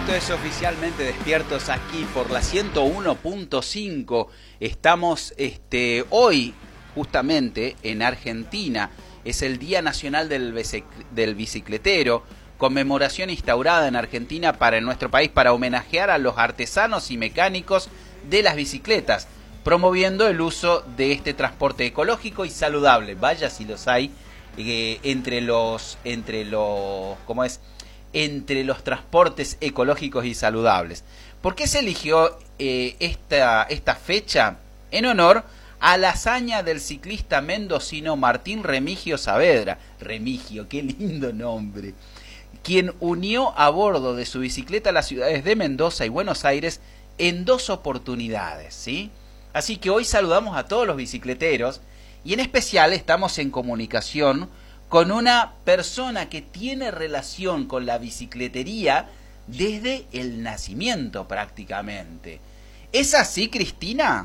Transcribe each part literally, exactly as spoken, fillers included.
Esto es Oficialmente Despiertos aquí por la ciento uno punto cinco. Estamos este, hoy justamente en Argentina. Es el Día Nacional del, del Bicicletero, conmemoración instaurada en Argentina para en nuestro país para homenajear a los artesanos y mecánicos de las bicicletas, promoviendo el uso de este transporte ecológico y saludable. Vaya si los hay eh, entre los entre los ¿cómo es? entre los transportes ecológicos y saludables. ¿Por qué se eligió eh, esta, esta fecha? En honor a la hazaña del ciclista mendocino Martín Remigio Saavedra. Remigio, qué lindo nombre. Quien unió a bordo de su bicicleta las ciudades de Mendoza y Buenos Aires en dos oportunidades, ¿sí? Así que hoy saludamos a todos los bicicleteros y en especial estamos en comunicación con una persona que tiene relación con la bicicletería desde el nacimiento prácticamente. ¿Es así, Cristina?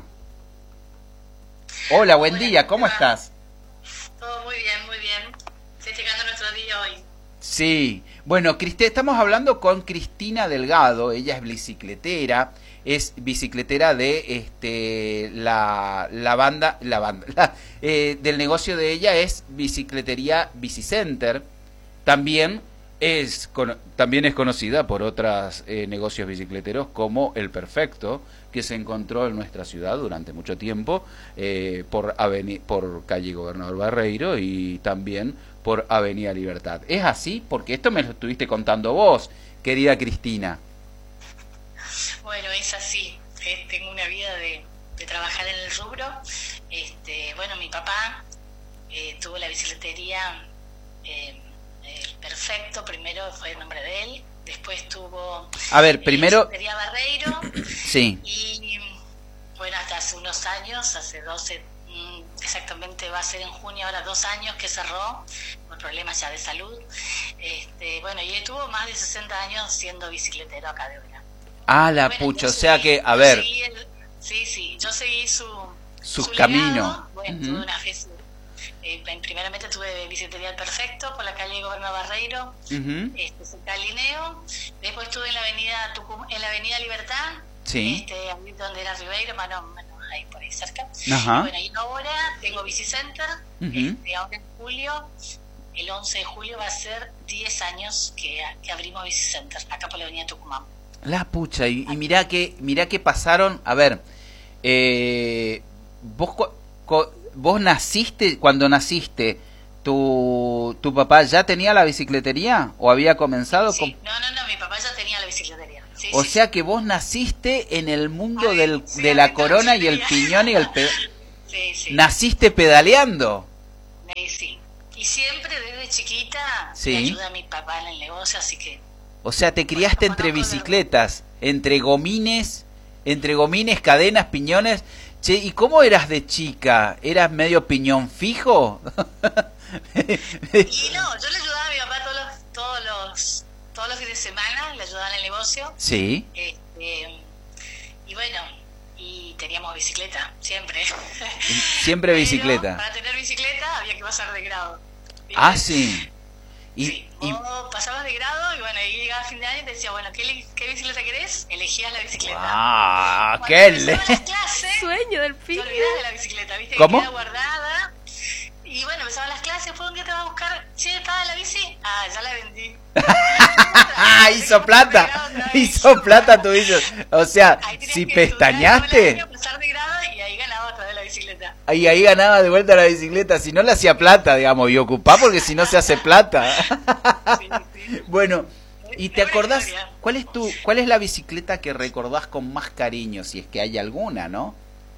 Hola, buen Hola, día, ¿cómo estás? Todo muy bien, muy bien. Estoy llegando nuestro día hoy. Sí, bueno, Cristi- estamos hablando con Cristina Delgado, ella es bicicletera, es bicicletera de este la, la banda, la banda la, eh, del negocio de ella es Bicicletería Bicicenter, también es, con, también es conocida por otros eh, negocios bicicleteros como El Perfecto, que se encontró en nuestra ciudad durante mucho tiempo eh, por, aveni- por calle Gobernador Barreiro y también por Avenida Libertad. ¿Es así? Porque esto me lo estuviste contando vos, querida Cristina. Bueno, es así. Eh, tengo una vida de, de trabajar en el rubro. Este, bueno, mi papá eh, tuvo la bicicletería eh, El Perfecto, primero fue el nombre de él, después tuvo A ver, eh, primero Bicicletería Barreiro. Sí. Y bueno, hasta hace unos años, hace doce, mm, exactamente va a ser en junio, ahora dos años que cerró por problemas ya de salud. Este, bueno, y estuvo más de sesenta años siendo bicicletero acá de Oberá. Ah, la Bueno, pucha, yo o sea seguí- que, a yo ver, seguí el- sí, sí, yo seguí su, Su su camino. legado. Bueno, Ujú. tuve una vez, eh, primeramente tuve Bicicletería El Perfecto por la calle Gobernador Barreiro, ujú, este, cerca de Lineo. Después estuve en la avenida Tucum- en la avenida Libertad, sí, este, ahí donde era Ribeiro, más o menos ahí por ahí cerca. ajá, Bueno, y ahora tengo Bicicenter. ujú. este, ahora en julio, el once de julio va a ser diez años que, que abrimos Bicicenter, acá por la avenida Tucumán. La pucha, y, y mirá que, mirá que pasaron, a ver, eh, vos, cu- co- vos naciste, cuando naciste, tu, tu papá ya tenía la bicicletería o había comenzado Sí, con... no, no, no, mi papá ya tenía la bicicletería. Sí, O sí, sea que vos naciste en el mundo Ay, del, sí, de la ahorita corona sí y el tenía. piñón y el pe... sí, sí, Naciste pedaleando. sí, sí. Y siempre desde chiquita Sí. me ayuda a mi papá en el negocio, así que O sea, te criaste Bueno, entre conozco de- bicicletas, entre gomines, entre gomines, cadenas, piñones. Che, ¿y cómo eras de chica? ¿Eras medio piñón fijo? Y no, yo le ayudaba a mi papá todos los, todos los, todos los fines de semana, le ayudaba en el negocio. Sí. Este, y bueno, y teníamos bicicleta, siempre. Siempre Pero bicicleta. para tener bicicleta había que pasar de grado. ¿Viste? Ah, sí. Y, Sí, y- vos pasabas de grado y bueno, ahí llegaba fin de año y te decía, bueno, ¿qué, li- qué bicicleta querés? Elegías la bicicleta. ¡Ah, Cuando qué empezaban le... las clases, Sueño del te pibe. olvidás de la bicicleta, ¿viste? ¿Cómo? Que queda guardada. Y bueno, empezaban las clases, ¿fue un día te vas a buscar? ¿Sí estaba la bici? Ah, ya la vendí. ¡Ah, hizo plata! Hizo plata tu hijo. O sea, Ahí tenías si que estudiar todo el pestañaste, año, pasar de grado y ahí ganaba otra vez la bicicleta. y ahí ganaba de vuelta la bicicleta. Si no le hacía plata, digamos, y ocupá porque si no se hace plata. Sí, sí. Bueno, ¿y te Es una acordás historia. cuál es tu cuál es la bicicleta que recordás con más cariño, si es que hay alguna, ¿no?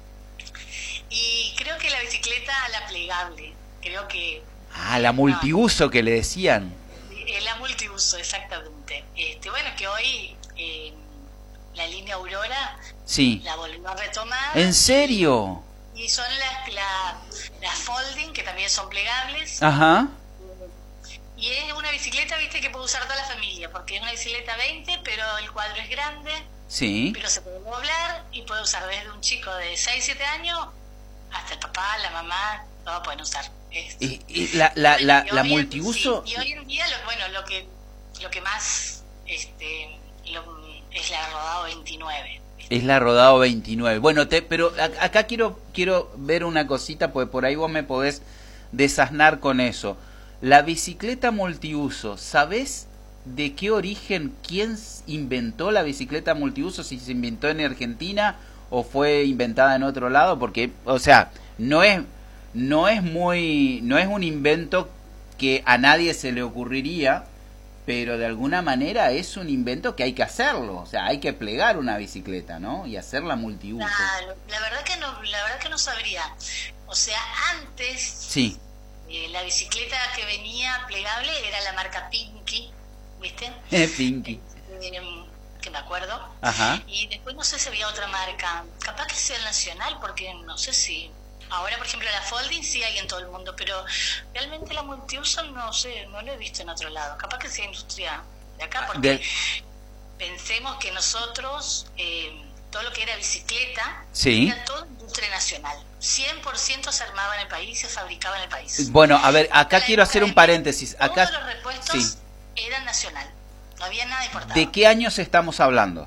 Y creo que la bicicleta, la plegable, creo que Ah, la multiuso que le decían. es la multiuso, exactamente. Este, bueno, que hoy eh, la línea Aurora Sí. la volvió a retomar. ¿En serio? Y son las, la- las folding, que también son plegables. Ajá. Y es una bicicleta, viste, que puede usar toda la familia, porque es una bicicleta veinte, pero el cuadro es grande, Sí. pero se puede doblar y puede usar desde un chico de seis siete años hasta el papá, la mamá, todos pueden usar. Esto. Y, y la la la, Y la hoy en- multiuso. sí, y hoy en día, lo, bueno, lo que lo que más este lo, es la Rodado veintinueve. Es la Rodado veintinueve. Bueno, te, pero a, acá quiero quiero ver una cosita, porque por ahí vos me podés desasnar con eso. La bicicleta multiuso, ¿sabés de qué origen, quién inventó la bicicleta multiuso? Si se inventó en Argentina o fue inventada en otro lado, porque, o sea, no es no es muy no es un invento que a nadie se le ocurriría, pero de alguna manera es un invento que hay que hacerlo, o sea, hay que plegar una bicicleta, ¿no? Y hacerla multiuso. La, la verdad que no, la verdad que no sabría. O sea, antes sí. eh, la bicicleta que venía plegable era la marca Pinky, ¿viste? Pinky. Eh, que me acuerdo. Ajá. Y después no sé si había otra marca, capaz que sea el Nacional, porque no sé si ahora, por ejemplo, la Folding sí hay en todo el mundo, pero realmente la multiuso no sé, no lo he visto en otro lado. Capaz que sea industria de acá, porque de... pensemos que nosotros, eh, todo lo que era bicicleta, sí. era todo industria nacional. cien por ciento se armaba en el país, se fabricaba en el país. Bueno, a ver, acá quiero hacer un paréntesis. Acá... Todos los repuestos sí. eran nacional, no había nada importado. ¿De qué años estamos hablando?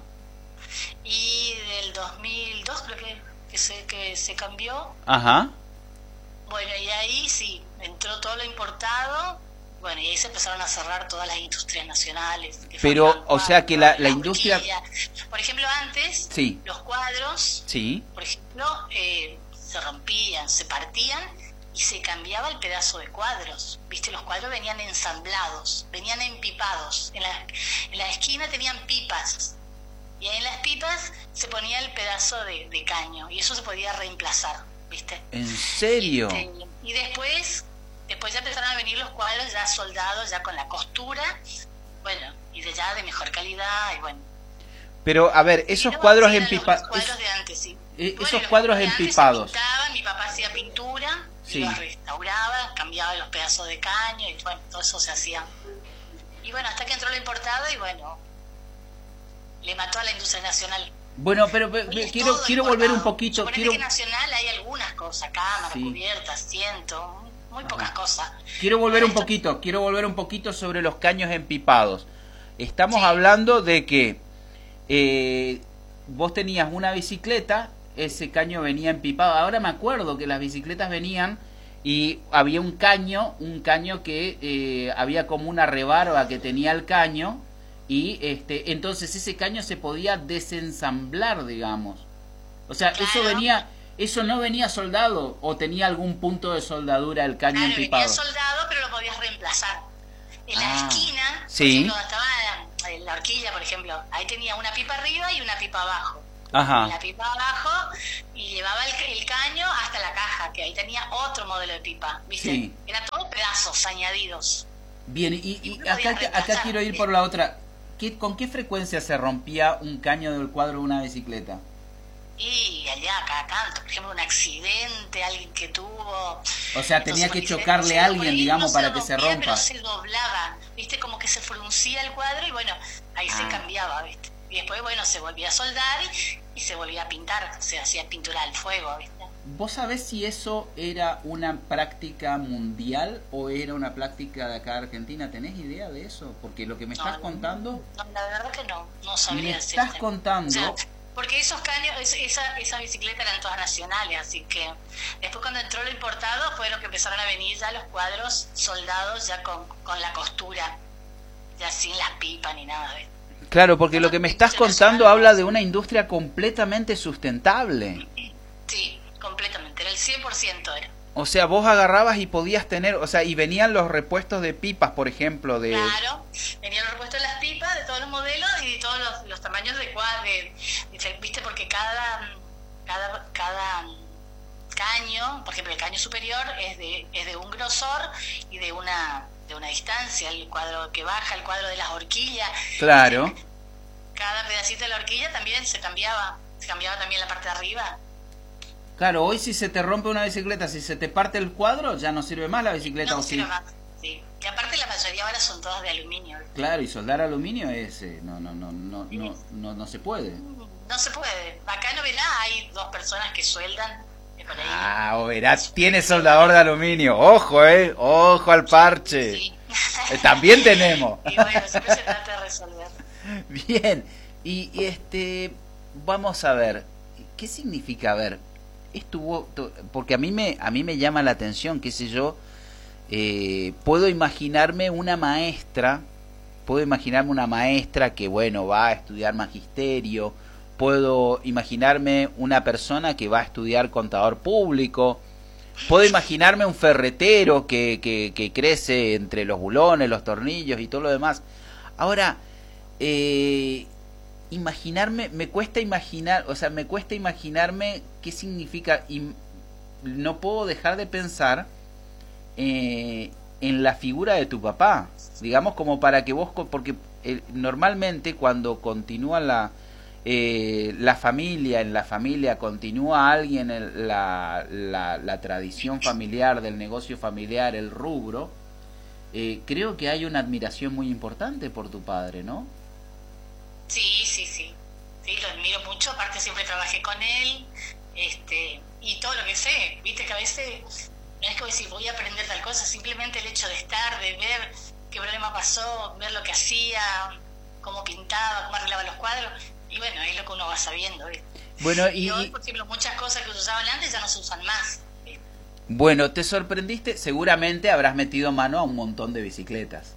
Y del dos mil dos creo que... que se, que se cambió. Ajá. Bueno, y ahí sí, entró todo lo importado, bueno, y ahí se empezaron a cerrar todas las industrias nacionales. Pero, o cuadros, sea que la, la, la industria... Por ejemplo, antes, sí. los cuadros, sí. por ejemplo, eh, se rompían, se partían y se cambiaba el pedazo de cuadros. Viste, los cuadros venían ensamblados, venían empipados. En la, en la esquina tenían pipas. Y ahí en las pipas se ponía el pedazo de, de caño y eso se podía reemplazar, ¿viste? ¿En serio? Y, este, y después, después ya empezaron a venir los cuadros ya soldados, ya con la costura, bueno, y de ya de mejor calidad y bueno. Pero, a ver, esos no, cuadros empipados... Los cuadros de antes, sí. Eh, bueno, esos cuadros empipados... Pintaban, mi papá hacía pintura, sí. y los restauraba, cambiaba los pedazos de caño y bueno, todo eso se hacía. Y bueno, hasta que entró lo importado y bueno... le mató a la industria nacional. Bueno, pero, pero quiero quiero volver un poquito. Suponete quiero... que nacional hay algunas cosas, cámara, sí. cubierta, asiento, muy pocas Ajá. cosas. Quiero volver pero un esto... poquito, quiero volver un poquito sobre los caños empipados. Estamos sí. hablando de que eh, vos tenías una bicicleta, ese caño venía empipado. Ahora me acuerdo que las bicicletas venían y había un caño, un caño que eh, había como una rebarba que tenía el caño. Y este entonces ese caño se podía desensamblar, digamos. O sea, claro. eso venía, eso no venía soldado o tenía algún punto de soldadura el caño claro, empipado. Venía soldado, pero lo podías reemplazar. En la ah, esquina, sí. donde estaba la, la horquilla, por ejemplo, ahí tenía una pipa arriba y una pipa abajo. Ajá. La pipa abajo y llevaba el, el caño hasta la caja, que ahí tenía otro modelo de pipa, ¿viste? Sí. Eran todos pedazos añadidos. Bien, y, y, y acá, acá quiero ir por la otra. ¿Qué, ¿Con qué frecuencia se rompía un caño del cuadro de una bicicleta? Y allá, cada tanto, por ejemplo, un accidente, alguien que tuvo... O sea, tenía que chocarle a alguien, digamos, para que se rompa. Pero se doblaba, ¿viste? Como que se fruncía el cuadro y bueno, ahí ah. se cambiaba, ¿viste? Y después, bueno, se volvía a soldar y, y se volvía a pintar, se hacía pintura al fuego, ¿viste? ¿Vos sabés si eso era una práctica mundial o era una práctica de acá de Argentina? ¿Tenés idea de eso? Porque lo que me estás no, contando... No, la verdad que no, no sabría Me estás decirte. contando... O sea, porque esos caños, esa, esas bicicletas eran todas nacionales, así que después cuando entró lo importado fue lo que empezaron a venir ya los cuadros soldados ya con, con la costura, ya sin las pipas ni nada de... Claro, porque lo que me estás contando habla de una industria completamente sustentable. Sí, completamente, era el cien por ciento era. O sea, vos agarrabas y podías tener, o sea, y venían los repuestos de pipas, por ejemplo, de... Claro, venían los repuestos de las pipas, de todos los modelos y de todos los, los tamaños de cuadros, viste, porque cada, cada, cada caño, por ejemplo, el caño superior es de, es de un grosor y de una, de una distancia, el cuadro que baja, el cuadro de las horquillas. Claro. Cada pedacito de la horquilla también se cambiaba, se cambiaba también la parte de arriba. Claro, hoy si se te rompe una bicicleta, si se te parte el cuadro, ya no sirve más la bicicleta. No ¿o sirve sí? más, sí. Y aparte la mayoría ahora son todas de aluminio. Claro, y soldar aluminio es eh, no, no, no, no, sí. no, no, no se puede. No se puede. Acá en Oberá hay dos personas que sueldan. Por ahí. Ah, Oberá tiene soldador de aluminio. Ojo, eh, ojo al parche. Sí. Eh, también tenemos. Y bueno, siempre se trata de resolver. Bien, y, y este, vamos a ver, ¿qué significa? A ver, estuvo, porque a mí me, a mí me llama la atención, qué sé yo, eh, puedo imaginarme una maestra, puedo imaginarme una maestra que, bueno, va a estudiar magisterio, puedo imaginarme una persona que va a estudiar contador público, puedo imaginarme un ferretero que, que, que crece entre los bulones, los tornillos y todo lo demás. Ahora, eh, imaginarme, me cuesta imaginar, o sea, me cuesta imaginarme qué significa, y no puedo dejar de pensar eh, en la figura de tu papá, digamos, como para que vos, porque eh, normalmente cuando continúa la eh, la familia, en la familia continúa alguien el, la, la, la tradición familiar del negocio familiar, el rubro, eh, creo que hay una admiración muy importante por tu padre, ¿no? Sí, sí, sí, sí, lo admiro mucho, aparte siempre trabajé con él, este, y todo lo que sé, viste que a veces no es que decir voy a aprender tal cosa, simplemente el hecho de estar, de ver qué problema pasó, ver lo que hacía, cómo pintaba, cómo arreglaba los cuadros, y bueno, es lo que uno va sabiendo, ¿viste? Bueno, y, y hoy, por ejemplo, muchas cosas que se usaban antes ya no se usan más, ¿viste? Bueno, te sorprendiste, seguramente habrás metido mano a un montón de bicicletas.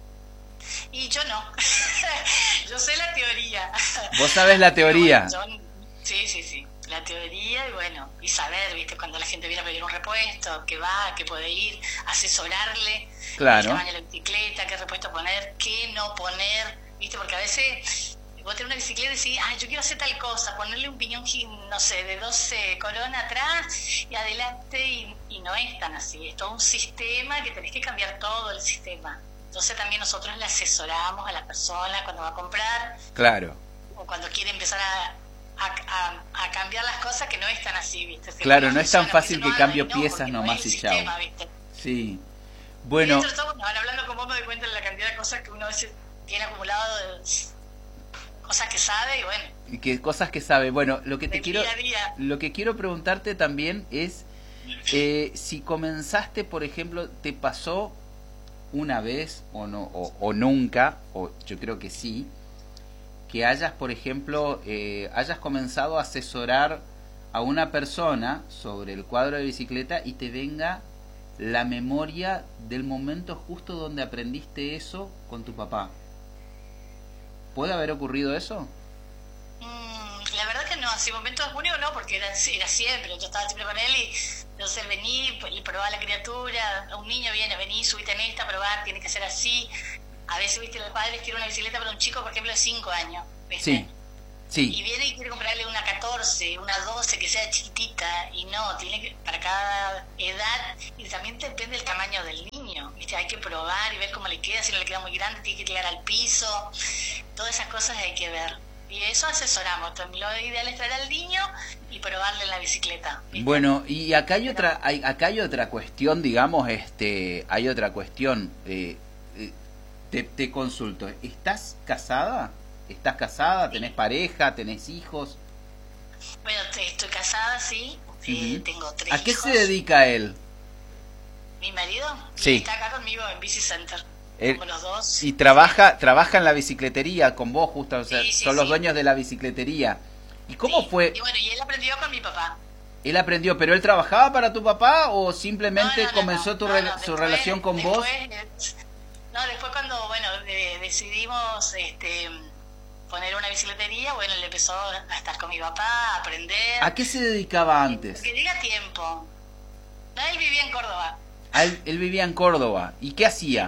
Y yo no, yo sé la teoría. ¿Vos sabés la teoría? Bueno, yo, sí, sí, sí, la teoría y bueno, y saber, viste, cuando la gente viene a pedir un repuesto, que va, que puede ir, asesorarle, claro, el tamaño de la bicicleta, qué repuesto poner, qué no poner, viste, porque a veces vos tenés una bicicleta y decís, ah, yo quiero hacer tal cosa, ponerle un piñón, no sé, de doce corona atrás y adelante, y, y no es tan así, es todo un sistema que tenés que cambiar todo el sistema. Entonces también nosotros le asesoramos a la persona cuando va a comprar. Claro. O cuando quiere empezar a, a, a, a cambiar las cosas, que no es tan así, ¿viste? Se claro, no es tan fácil no, que cambio no, piezas nomás no y chao. ¿Viste? Sí. Bueno. Y dentro de todo, bueno, hablando con vos me doy cuenta de la cantidad de cosas que uno a veces tiene acumulado, de cosas que sabe y bueno. Y que cosas que sabe. Bueno, lo que te quiero, día a día. lo que quiero preguntarte también es eh, si comenzaste, por ejemplo, te pasó una vez o no o, o nunca, o yo creo que sí, que hayas, por ejemplo, eh, hayas comenzado a asesorar a una persona sobre el cuadro de bicicleta y te venga la memoria del momento justo donde aprendiste eso con tu papá. ¿Puede haber ocurrido eso? Mm, la verdad que no, así momentos únicos no, porque era, era siempre, yo estaba siempre con él y entonces vení y probaba a la criatura, un niño viene, vení, subite en esta, probar, tiene que ser así. A veces, viste, los padres quieren una bicicleta para un chico, por ejemplo, de cinco años, ¿viste? Sí, sí. Y viene y quiere comprarle una catorce, una doce, que sea chiquitita, y no, tiene que, para cada edad, y también depende del tamaño del niño, ¿viste? Hay que probar y ver cómo le queda, si no le queda muy grande, tiene que llegar al piso, todas esas cosas hay que ver. Y eso asesoramos, lo ideal es traer al niño y probarle la bicicleta, ¿viste? Bueno, y acá hay otra, hay, acá hay otra cuestión, digamos, este, hay otra cuestión, eh, eh, te, te consulto, ¿estás casada? ¿Estás casada? ¿Tenés pareja? ¿Tenés hijos? Bueno, estoy casada, sí, uh-huh. eh, tengo tres ¿A qué hijos. se dedica él? ¿Mi marido? Sí. Está acá conmigo en Bici Center. Él, como los dos. Y trabaja trabaja en la bicicletería con vos, justo, o sea, sí, sí, son los sí. dueños de la bicicletería. ¿Y cómo sí. fue? Y bueno, y él aprendió con mi papá. Él aprendió, pero él trabajaba para tu papá o simplemente no, no, no, comenzó no, tu no, re, no, su después, relación con después, vos? No, después cuando, bueno, de, decidimos este, poner una bicicletería, bueno, él empezó a estar con mi papá, a aprender. ¿A qué se dedicaba antes? Que diga tiempo. No, él vivía en Córdoba. Ah, él, él vivía en Córdoba. ¿Y qué hacía?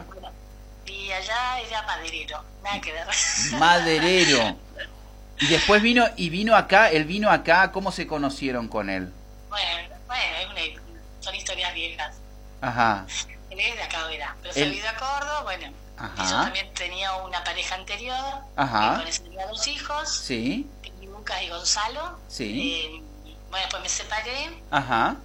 Y allá era maderero, nada que ver. Maderero. Y después vino, y vino acá, él vino acá, ¿cómo se conocieron con él? Bueno, bueno es una, son historias viejas. Ajá. Él es de acá, era, pero él... se vino a Córdoba, bueno. Ajá. Y yo también tenía una pareja anterior, Ajá. con ese tenía dos hijos, sí. Lucas y Gonzalo. Sí. Eh, bueno, después me separé. Ajá.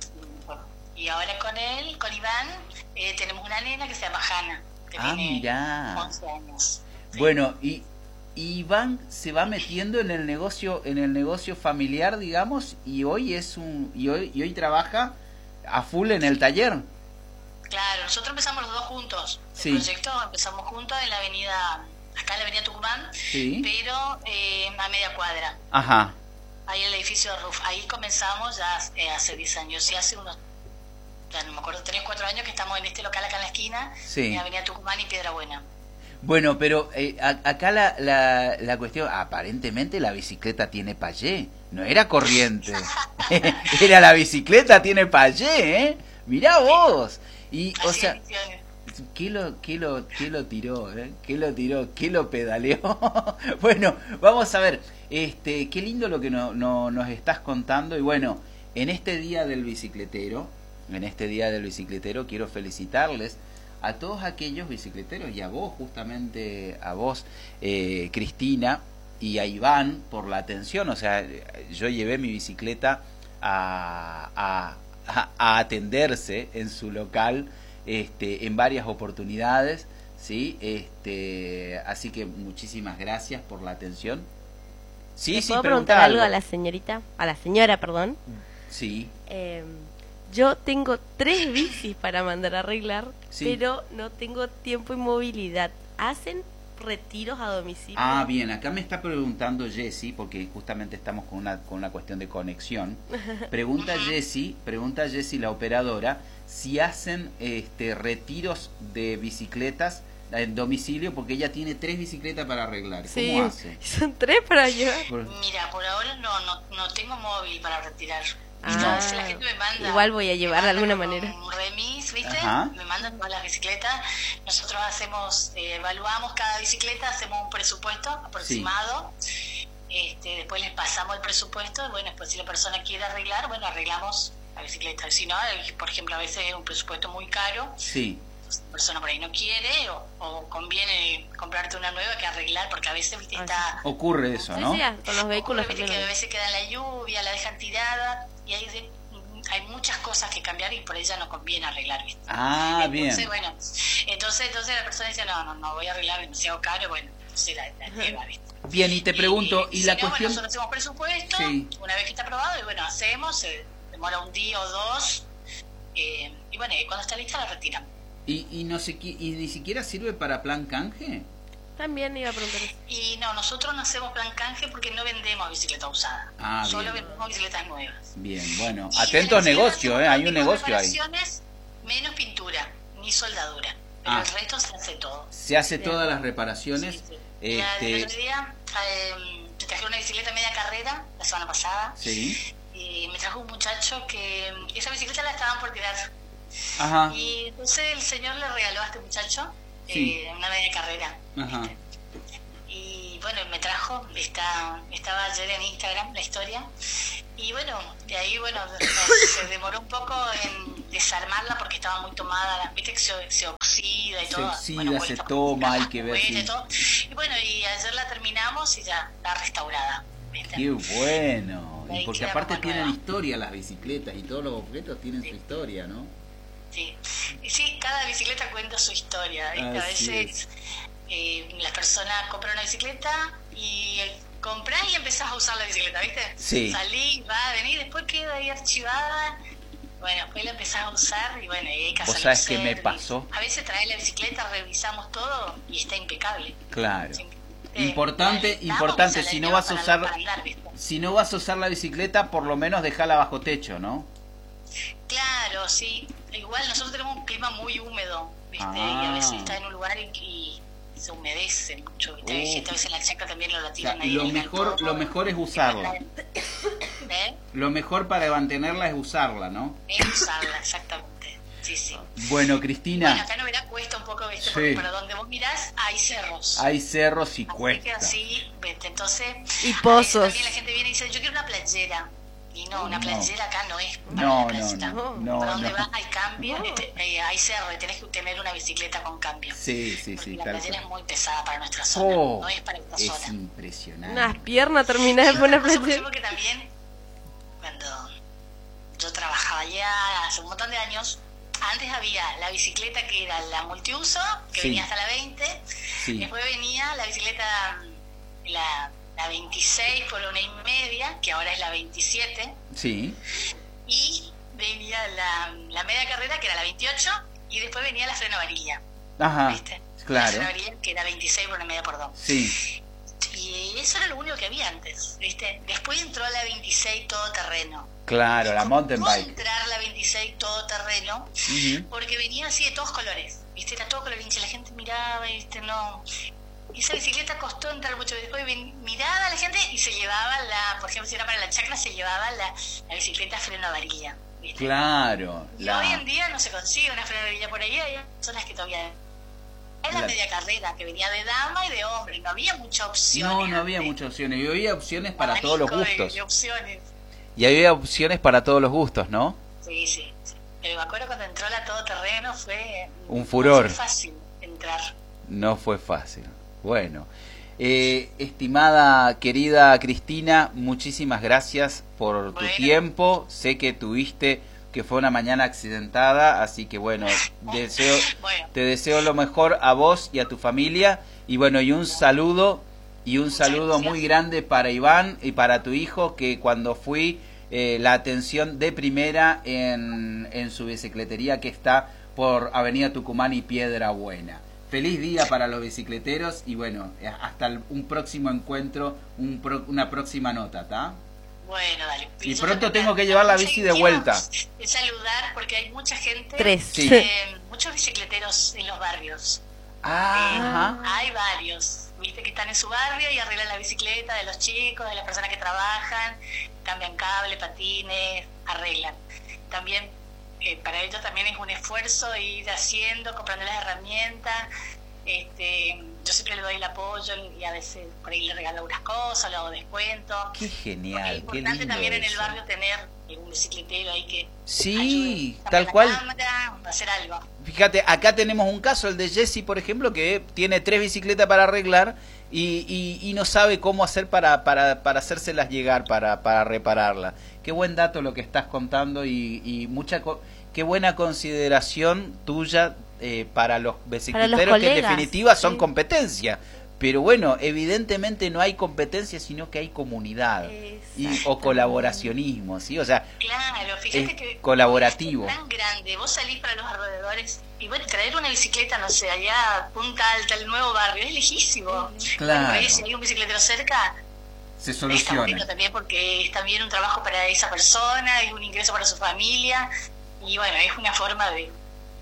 Y ahora con él, con Iván, eh, tenemos una nena que se llama Hanna, que ah, tiene mirá. once años. Sí. Bueno, y, y Iván se va metiendo en el negocio, en el negocio familiar, digamos, y hoy es un, y hoy, y hoy trabaja a full en el taller. Claro, nosotros empezamos los dos juntos. El sí. proyecto empezamos juntos en la avenida acá en la avenida Tucumán, sí, pero eh, a media cuadra. ajá, Ahí el edificio de Ruf. Ahí comenzamos ya eh, hace diez años, y hace unos, ya no me acuerdo, tres, cuatro años que estamos en este local acá en la esquina, sí. en avenida Tucumán y Piedra Buena. Bueno, pero eh, a- acá la, la, la cuestión, aparentemente la bicicleta tiene payé, no era corriente, era la bicicleta tiene payé, ¿eh? Mirá vos, y o Así sea, es, Misiones. ¿qué lo, qué lo, qué lo tiró, eh? ¿Qué lo tiró? ¿Qué lo pedaleó? Bueno, vamos a ver, este, qué lindo lo que no, no, nos estás contando, y bueno, en este día del bicicletero, en este día del bicicletero quiero felicitarles a todos aquellos bicicleteros y a vos, justamente a vos, eh, Cristina, y a Iván por la atención. O sea, yo llevé mi bicicleta a, a, a, a atenderse en su local este, en varias oportunidades, ¿sí? Este, así que muchísimas gracias por la atención. Sí, ¿Le sí, puedo pregunta preguntar algo algo a la señorita? A la señora, perdón. Sí. Eh, yo tengo tres bicis para mandar a arreglar, Sí. pero no tengo tiempo y movilidad. ¿Hacen retiros a domicilio? Ah, bien, acá me está preguntando Jessy, porque justamente estamos con una, con una cuestión de conexión. Pregunta Jessy, pregunta Jessy, la operadora, si hacen este retiros de bicicletas en domicilio, porque ella tiene tres bicicletas para arreglar. ¿Cómo Sí, hace? son tres para llevar. Por- Mira, por ahora no, no, no tengo móvil para retirar. Ah, A veces la gente me manda, igual voy a llevar me de manda alguna con manera. un remis, ¿viste? Ajá. Me mandan todas las bicicletas. Nosotros hacemos, eh, evaluamos cada bicicleta, hacemos un presupuesto aproximado. Este, después les pasamos el presupuesto. Y bueno, después si la persona quiere arreglar, bueno, arreglamos la bicicleta. Si no, eh, por ejemplo, a veces es un presupuesto muy caro. Sí, La persona por ahí no quiere, o, o conviene comprarte una nueva que arreglar, porque a veces, ¿viste? Ah, Está. ocurre eso, Sí, ¿no? sí, con los vehículos Ocurre, viste, también. que a veces queda en la lluvia, la dejan tirada, y hay, de- hay muchas cosas que cambiar y por ella no conviene arreglar, ¿viste? Ah, Entonces, bien. bueno, entonces, entonces la persona dice, no, no, no voy a arreglar demasiado caro, bueno, entonces la, la lleva, ¿viste? Bien, y te pregunto, y, si la no, cuestión... bueno, nosotros hacemos presupuesto, Sí. una vez que está aprobado, y bueno, hacemos, se demora un día o dos, eh, y bueno, y cuando está lista la retiramos. ¿Y, y, no sé, qué- ¿Y ni siquiera sirve para plan canje? También iba a preguntar eso. Y no, nosotros no hacemos plan canje porque no vendemos bicicleta usada, Ah, solo bien. vendemos bicicletas nuevas. Bien, bueno, Y atentos en la negocio, bicicleta ¿eh? Hay hacemos un negocio ahí. reparaciones, menos pintura, ni soldadura, pero Ah. el resto se hace todo. Se hace Bien. todas las reparaciones. Sí, sí. Mira, el Este, otro día eh, te traje una bicicleta media carrera, la semana pasada, sí. y me trajo un muchacho que mm, esa bicicleta la estaban por tirar. Ajá. Y entonces el señor le regaló a este muchacho Sí. eh, una media carrera. Ajá. Y bueno, me trajo, está, estaba ayer en Instagram la historia, y bueno, de ahí bueno, se demoró un poco en desarmarla porque estaba muy tomada, la- viste que se, se oxida y Se todo. oxida, Bueno, se cuesta toma, sacar hay las que ver cubetas si- y todo. Y bueno, y ayer la terminamos y ya está restaurada, ¿viste? Qué bueno. Y Ahí porque queda aparte como tienen nueva. historia las bicicletas y todos los objetos tienen Sí. su historia, ¿no? Sí. Y sí, cada bicicleta cuenta su historia, ¿viste? A Así veces eh, las personas compran una bicicleta y eh, compras y empezás a usar la bicicleta, ¿viste? Sí. Salí, va, vení, después queda ahí archivada. Bueno, después la empezás a usar y bueno, y hay que ¿Vos hacerlo sabés qué me service. pasó? A veces traes la bicicleta, revisamos todo y está impecable. Claro. Sí. Importante, la alistamos importante, y se la si no lleva vas a para- usar, para andar, ¿viste? si no vas a usar la bicicleta, por lo menos dejala bajo techo, ¿no? Claro, sí. Igual nosotros tenemos un clima muy húmedo, ¿viste? Ah. Y a veces está en un lugar y, y se humedece mucho, ¿viste? Hay Oh. gente a veces en la chaca también lo la O sea, tiran ahí. lo en el mejor, galpón. lo mejor es usarla. ¿Eh? Lo mejor para mantenerla es usarla, ¿no? Es usarla, exactamente. Sí, sí. Bueno, Bueno, Cristina, acá no verá cuesta un poco, ¿viste? Sí. Porque para donde vos mirás hay cerros. hay cerros y Así que cuesta. así, ¿viste? Entonces, Y a veces pozos. también la gente viene y dice, yo quiero una playera. Y no, una No. playera acá no es para No, la no, playera. no, No. Para no, donde no. vas hay cambio, No. este, eh, hay cerro y tenés que tener una bicicleta con cambio. Sí, sí, Porque sí, la tal playera es cual. muy pesada para nuestra zona, Oh, no es para esta es zona. impresionante. Unas piernas terminadas de Y poner otra cosa, por playera. ejemplo, que también cuando yo trabajaba ya hace un montón de años, antes había la bicicleta que era la multiuso, que Sí. venía hasta la veinte, Sí, después venía la bicicleta la, la veintiséis por una y media, que ahora es la veintisiete, sí. y venía la, la media carrera, que era la veintiocho, y después venía la freno varilla, Ajá. ¿viste? Claro. Una varilla que era veintiséis por una media por dos. Sí. Y eso era lo único que había antes, ¿viste? Después entró la veintiséis todoterreno. Claro, la mountain ¿Cómo bike. entrar la veintiséis todoterreno? Uh-huh. Porque venía así de todos colores, ¿viste? Era todo colorinche, la gente miraba, ¿viste? No... Y esa bicicleta costó entrar mucho. Después miraba a la gente y se llevaba la, por ejemplo, si era para la chacra, se llevaba la, la bicicleta freno a varilla, ¿viste? Claro. Y La... hoy en día no se consigue una freno a varilla por ahí, hay personas que todavía... Era la media carrera, que venía de dama y de hombre, no había mucha opción. No, no había muchas opciones, y había opciones para todos los gustos. De, de opciones. Y había opciones para todos los gustos, ¿no? Sí, sí, sí. Pero me acuerdo cuando entró la todoterreno fue... Un furor. No fue fácil entrar. No fue fácil. Bueno, eh, estimada, querida Cristina, muchísimas gracias por tu bueno. tiempo. Sé que tuviste, que fue una mañana accidentada, así que bueno, deseo, bueno. te deseo lo mejor a vos y a tu familia. Y bueno, y un saludo, y un Muchas saludo gracias. muy grande para Iván y para tu hijo, que cuando fui, eh, la atención de primera en, en su bicicletería que está por Avenida Tucumán y Piedra Buena. Feliz día para los bicicleteros y bueno, hasta el, un próximo encuentro, un pro, una próxima nota, ¿tá? Bueno, dale. Y pronto tengo que llevar la bici de vuelta. De saludar porque hay mucha gente, Tres. Sí. eh, muchos bicicleteros en los barrios. Ah, Eh, ajá. hay varios, viste, que están en su barrio y arreglan la bicicleta de los chicos, de las personas que trabajan, cambian cable, patines, arreglan. También eh, para ellos también es un esfuerzo ir haciendo, comprando las herramientas. Este, yo siempre le doy el apoyo y a veces por ahí le regalo unas cosas, le hago descuento. Qué Porque es genial, qué importante lindo también en el eso. barrio tener un bicicletero ahí que Sí, ayude, tal cambiar la cual. cámara, hacer algo. Fíjate, acá tenemos un caso, el de Jesse, por ejemplo, que tiene tres bicicletas para arreglar y, y, y no sabe cómo hacer para, para, para hacérselas llegar, para, para repararlas. Qué buen dato lo que estás contando y, y mucha co- qué buena consideración tuya eh, para los bicicleteros, que en colegas, definitiva son sí. competencia. Pero bueno, evidentemente no hay competencia, sino que hay comunidad y, o Exactamente. colaboracionismo, ¿sí? O sea, Claro, fíjate es que colaborativo. es tan grande, vos salís para los alrededores y bueno, traer una bicicleta, no sé, allá a Punta Alta, el nuevo barrio, es lejísimo. Claro. Bueno, por ahí si hay un bicicletero cerca, Se está bonito soluciona. también porque es también un trabajo para esa persona, es un ingreso para su familia y bueno, es una forma de,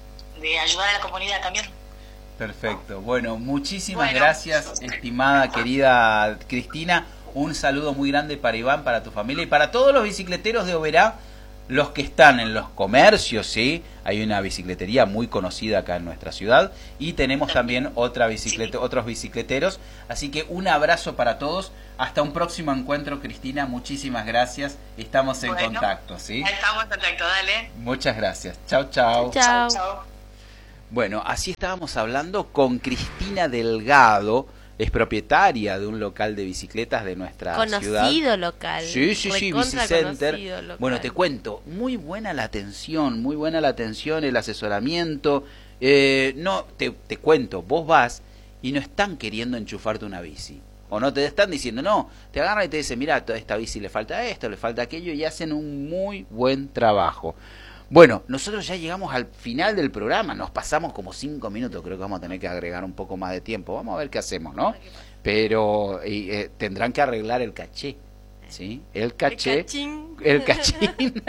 de ayudar a la comunidad también. Perfecto. Bueno, muchísimas Bueno. gracias, estimada, querida Cristina. Un saludo muy grande para Iván, para tu familia y para todos los bicicleteros de Oberá, los que están en los comercios, ¿sí? Hay una bicicletería muy conocida acá en nuestra ciudad y tenemos también otra bicicleta, otros bicicleteros. Así que un abrazo para todos. Hasta un próximo encuentro, Cristina. Muchísimas gracias. Estamos en Bueno. contacto, ¿sí? Estamos en contacto, dale. Muchas gracias. Chao, chao. Chao. Chao. Bueno, así estábamos hablando con Cristina Delgado, es propietaria de un local de bicicletas de nuestra ciudad. Conocido local. Sí, sí, sí, Recontra Bicicenter. conocido local. Bueno, te cuento, muy buena la atención, muy buena la atención, el asesoramiento. Eh, no, te, te cuento, vos vas y no están queriendo enchufarte una bici. O no te están diciendo, no, te agarran y te dicen, mira, a esta bici le falta esto, le falta aquello, y hacen un muy buen trabajo. Bueno, nosotros ya llegamos al final del programa, nos pasamos como cinco minutos, creo que vamos a tener que agregar un poco más de tiempo, vamos a ver qué hacemos, ¿no? Pero y, eh, tendrán que arreglar el caché, ¿sí? El caché, El cachín. el cachín.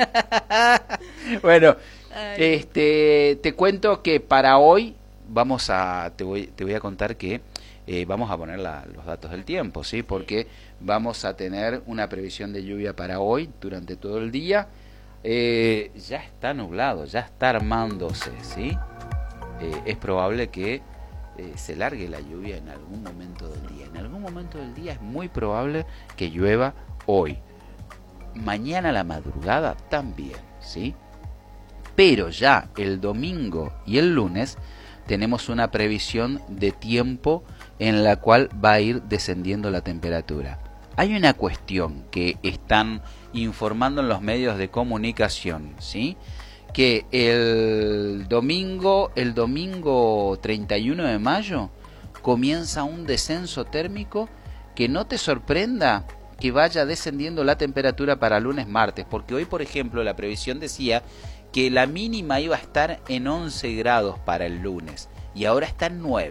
Bueno, Ay. este, te cuento que para hoy vamos a, te voy, te voy a contar que eh, vamos a poner la, los datos del tiempo, ¿sí? Porque vamos a tener una previsión de lluvia para hoy durante todo el día. Eh, ya está nublado, ya está armándose, ¿sí? Eh, es probable que eh, se largue la lluvia en algún momento del día. En algún momento del día es muy probable que llueva hoy. Mañana a la madrugada también, ¿sí? Pero ya el domingo y el lunes tenemos una previsión de tiempo en la cual va a ir descendiendo la temperatura. Hay una cuestión que están informando en los medios de comunicación, ¿sí? Que el domingo, el domingo treinta y uno de mayo comienza un descenso térmico que no te sorprenda que vaya descendiendo la temperatura para lunes, martes, porque hoy, por ejemplo, la previsión decía que la mínima iba a estar en once grados para el lunes y ahora está en nueve.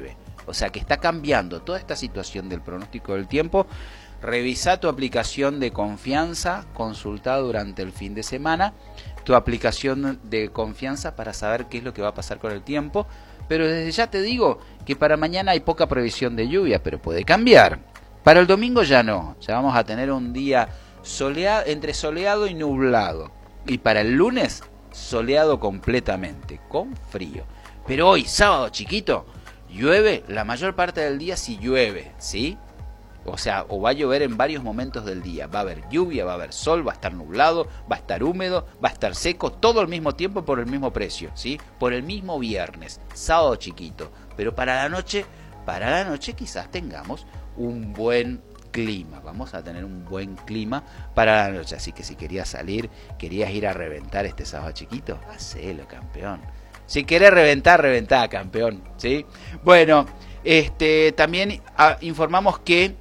O sea que está cambiando toda esta situación del pronóstico del tiempo. Revisa tu aplicación de confianza, consulta durante el fin de semana tu aplicación de confianza para saber qué es lo que va a pasar con el tiempo. Pero desde ya te digo que para mañana hay poca previsión de lluvia, pero puede cambiar. Para el domingo ya no, ya vamos a tener un día soleado, entre soleado y nublado. Y para el lunes, soleado completamente, con frío. Pero hoy, sábado chiquito, llueve la mayor parte del día si llueve, ¿sí? O sea, o va a llover en varios momentos del día. Va a haber lluvia, va a haber sol, va a estar nublado, va a estar húmedo, va a estar seco, todo al mismo tiempo por el mismo precio, ¿sí? Por el mismo viernes, sábado chiquito. Pero para la noche, para la noche quizás tengamos un buen clima. Vamos a tener un buen clima para la noche. Así que si querías salir, querías ir a reventar este sábado chiquito, hacelo, campeón. Si querés reventar, reventá, campeón, ¿sí? Bueno, este también ah, informamos que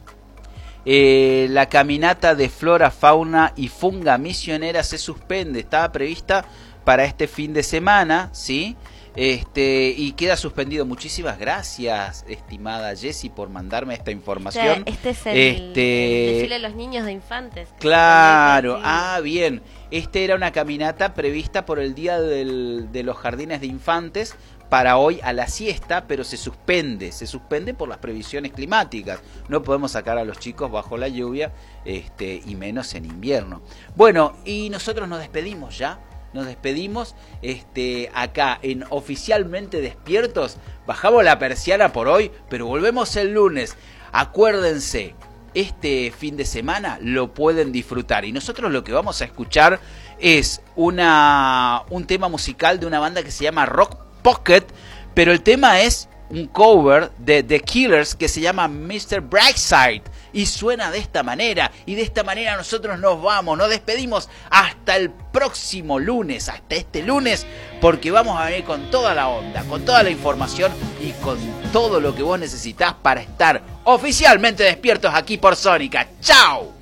Eh, la caminata de flora, fauna y funga misionera se suspende. Estaba prevista para este fin de semana, ¿sí? Este, y queda suspendido. Muchísimas gracias, estimada Jessie, por mandarme esta información. Este, este es el, este... el desfile de los niños de infantes. Claro, ah, bien. Este era una caminata prevista por el Día del, de los Jardines de Infantes para hoy a la siesta, pero se suspende, se suspende por las previsiones climáticas. No podemos sacar a los chicos bajo la lluvia, este, y menos en invierno. Bueno, y nosotros nos despedimos ya, nos despedimos este, acá en Oficialmente Despiertos. Bajamos la persiana por hoy, pero volvemos el lunes. Acuérdense, este fin de semana lo pueden disfrutar, y nosotros lo que vamos a escuchar es una, un tema musical de una banda que se llama Rock Pocket, pero el tema es un cover de The Killers que se llama mister Brightside y suena de esta manera, y de esta manera nosotros nos vamos, nos despedimos hasta el próximo lunes, hasta este lunes, porque vamos a venir con toda la onda, con toda la información y con todo lo que vos necesitás para estar oficialmente despiertos aquí por Sónica. ¡Chao!